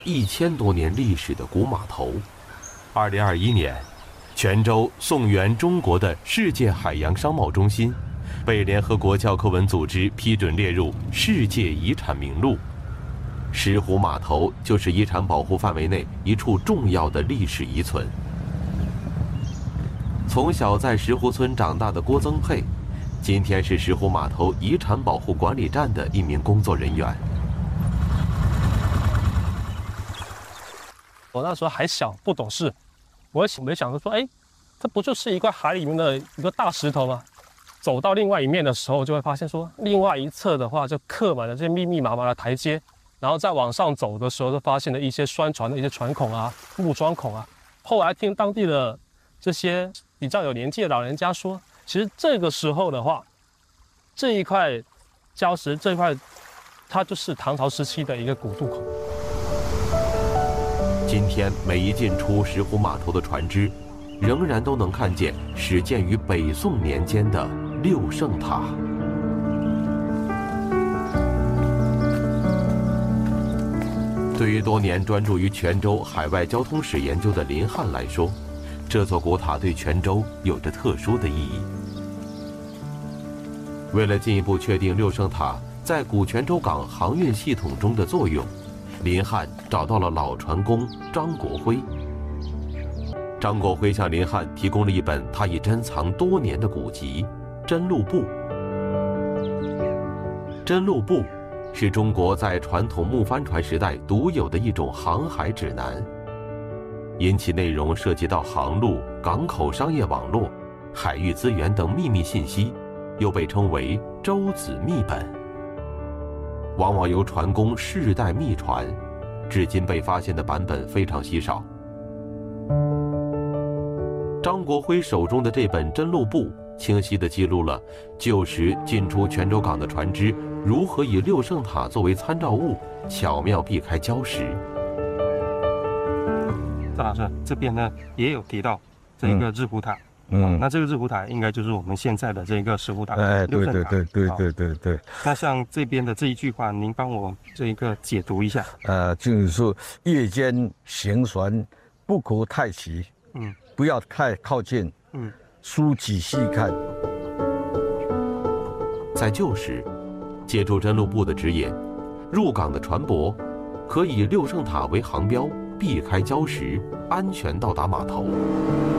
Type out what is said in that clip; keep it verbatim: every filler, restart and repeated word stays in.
一千多年历史的古码头。二零二一年，泉州宋源中国的世界海洋商贸中心被联合国教科文组织批准列入世界遗产名录。石湖码头就是遗产保护范围内一处重要的历史遗存。从小在石湖村长大的郭增佩，今天是石湖码头遗产保护管理站的一名工作人员。 我那时候还小，不懂事，我也没想着说，哎，这不就是一块海里面的一个大石头吗？走到另外一面的时候，就会发现说，另外一侧的话就刻满了这些密密麻麻的台阶，然后再往上走的时候，就发现了一些拴船的一些船孔啊、木桩孔啊。后来听当地的这些比较有年纪的老人家说，其实这个时候的话，这一块礁石这一块，它就是唐朝时期的一个古渡口。 今天每一进出石湖码头的船只，仍然都能看见始建于北宋年间的六圣塔。对于多年专注于泉州海外交通史研究的林汉来说，这座古塔对泉州有着特殊的意义。为了进一步确定六圣塔在古泉州港航运系统中的作用，林汉找到了老船工张国辉。张国辉向林汉提供了一本他已珍藏多年的古籍《真录簿》。《真录簿》是中国在传统木帆船时代独有的一种航海指南，因其内容涉及到航路、港口商业网络、海域资源等秘密信息，又被称为舟子秘本。往往由船工世代秘传，至今被发现的版本非常稀少。张国辉手中的这本真录簿清晰地记录了旧时进出泉州港的船只如何以六圣塔作为参照物，巧妙避开礁石。 赵老师，这边呢也有提到这个日湖塔。嗯，那这个日湖塔应该就是我们现在的这个石湖塔。 哎，对对对对对对对。 那像这边的这一句话，您帮我这一个解读一下。 呃，就是说夜间行船不可太齐，嗯，不要太靠近，嗯，书仔细看。 在旧时，借助真录簿的指引，入港的船舶可以六圣塔为航标，避开礁石，安全到达码头。